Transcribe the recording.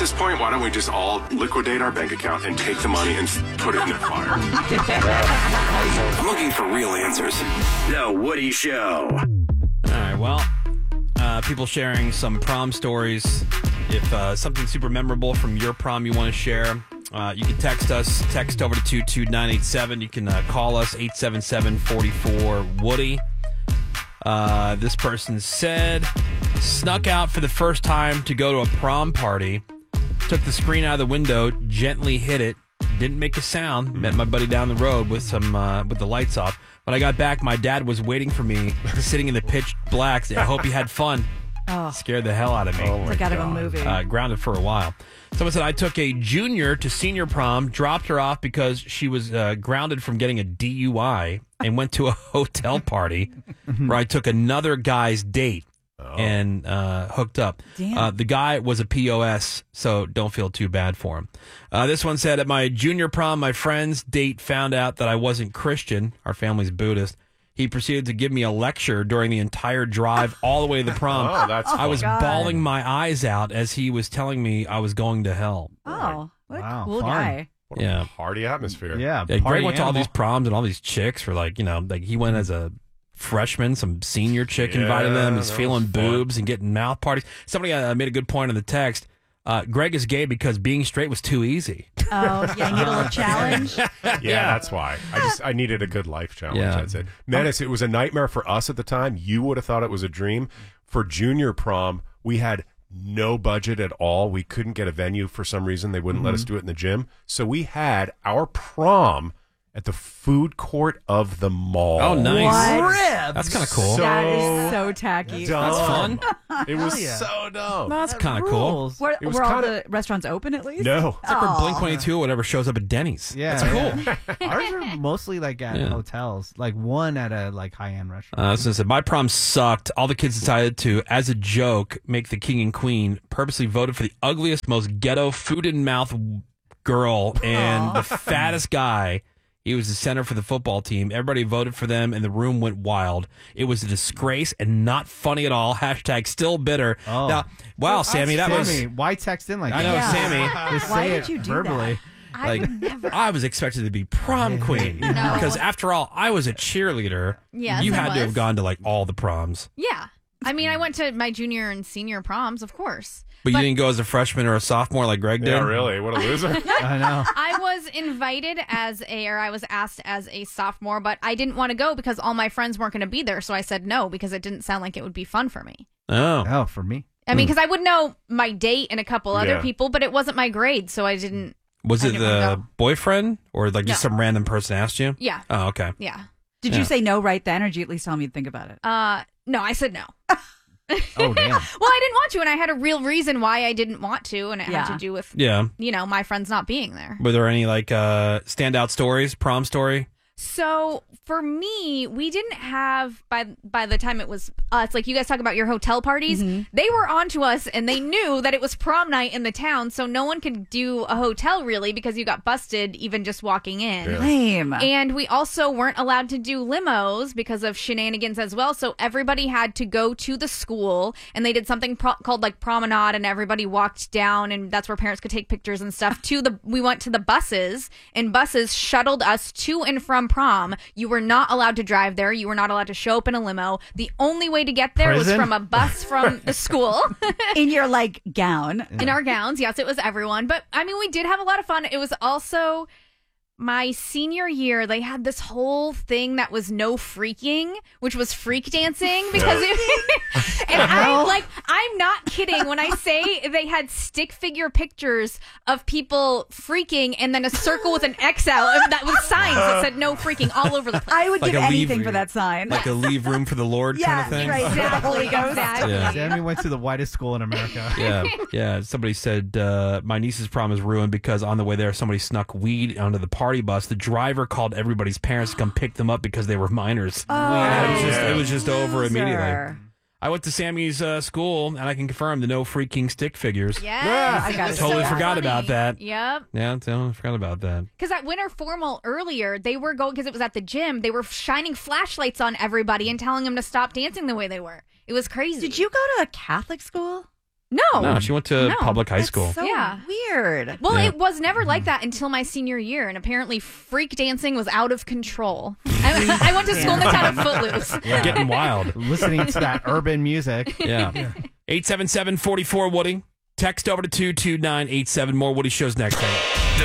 this point, why don't we just all liquidate our bank account and take the money and put it in the fire? I'm looking for real answers. The Woody Show. All right, well, people sharing some prom stories. If something super memorable from your prom you want to share, you can text us. Text over to 22987. You can call us, 877-44-WOODY. This person said, snuck out for the first time to go to a prom party. Took the screen out of the window, gently hit it. Didn't make a sound. Met my buddy down the road with the lights off. When I got back, my dad was waiting for me, sitting in the pitch black. I hope he had fun. Oh. Scared the hell out of me. It's like out of a movie. Grounded for a while. Someone said, I took a junior to senior prom, dropped her off because she was grounded from getting a DUI, and went to a hotel party where I took another guy's date and hooked up. The guy was a POS, so don't feel too bad for him. This one said, at my junior prom, my friend's date found out that I wasn't Christian. Our family's Buddhist. He proceeded to give me a lecture during the entire drive all the way to the prom. I was bawling my eyes out as he was telling me I was going to hell. Oh, what a cool guy. What a party atmosphere. Yeah, Greg went to all these proms and all these chicks were like, he went as a freshman, some senior chick invited them, he's feeling boobs and getting mouth parties. Somebody made a good point in the text. Greg is gay because being straight was too easy. Oh, yeah, you need a little challenge. Yeah, that's why. I needed a good life challenge. Yeah. That's it. Menace, it was a nightmare for us at the time. You would have thought it was a dream. For junior prom, we had no budget at all. We couldn't get a venue for some reason. They wouldn't let us do it in the gym. So we had our prom at the food court of the mall. Oh, nice. What? That's kind of cool. That is so tacky. Dumb. That's fun. It was so dumb. That's kind of cool. Were It was all kinda- the restaurants open at least? No. It's like where Blink-182 or whatever shows up at Denny's. Yeah, That's cool. Ours are mostly like at hotels, like one at a high-end restaurant. So I said, my prom sucked. All the kids decided to, as a joke, make the king and queen, purposely voted for the ugliest, most ghetto, food-in-mouth girl and the fattest guy. He was the center for the football team. Everybody voted for them, and the room went wild. It was a disgrace and not funny at all. # still bitter. Oh. Now, wow, Sammy, that was... Why text in like I that? know, Sammy. Just Why say did it you do verbally. that? Like, I was expected to be prom queen. No. Because after all, I was a cheerleader. Yes, you I had to have was. gone to like all the proms. Yeah. I mean, I went to my junior and senior proms, of course. But you didn't go as a freshman or a sophomore like Greg did? Yeah, really. What a loser. I know. I was invited I was asked as a sophomore, but I didn't want to go because all my friends weren't going to be there. So I said no because it didn't sound like it would be fun for me. Oh, for me. I mean, because I would know my date and a couple other Yeah. people, but it wasn't my grade, so I didn't. Was I it didn't wanna the go. boyfriend or like just No. some random person asked you? Yeah. Oh, okay. Yeah. Did you say no right then, or did you at least tell me to think about it? No, I said no. Oh, damn. Well, I didn't want to, and I had a real reason why I didn't want to, and it had to do with, Yeah. my friends not being there. Were there any like standout stories, prom story? So for me, we didn't have by the time it was us, like you guys talk about your hotel parties, they were on to us and they knew that it was prom night in the town, so no one could do a hotel really because you got busted even just walking in. Yeah. Lame. And we also weren't allowed to do limos because of shenanigans as well. So everybody had to go to the school, and they did something called like promenade, and everybody walked down, and that's where parents could take pictures and stuff. We went to the buses, and buses shuttled us to and from prom. You were not allowed to drive there. You were not allowed to show up in a limo. The only way to get there was Prison? from a bus from the school. In your gown. In our gowns. Yes, it was everyone. But I mean, we did have a lot of fun. It was also my senior year. They had this whole thing that was no freaking, which was freak dancing because and I'm not kidding when I say they had stick figure pictures of people freaking and then a circle with an X out that was signs that said no freaking all over the place. I would Like give a anything leave- for that sign. Like a leave room for the Lord kind of thing? right. The Holy Ghost. Exactly. Yeah. Sammy went to the whitest school in America. Yeah. Somebody said my niece's prom is ruined because on the way there, somebody snuck weed onto the party bus. The driver called everybody's parents to come pick them up because they were minors. It was just over immediately. Loser. I went to Sammy's school, and I can confirm the no freaking stick figures. Yes, I it got was it. Totally so forgot funny. about that. Yep. Yeah, totally forgot about that. Because at Winter Formal earlier, they were going, because it was at the gym, they were shining flashlights on everybody and telling them to stop dancing the way they were. It was crazy. Did you go to a Catholic school? No, she went to public high school. So Yeah. weird. Well, Yeah. it was never like that until my senior year, and apparently freak dancing was out of control. I went to school in the town of Footloose. Getting wild. Listening to that urban music. Yeah. 877-44-WOODY. Text over to 22987. More Woody shows next time.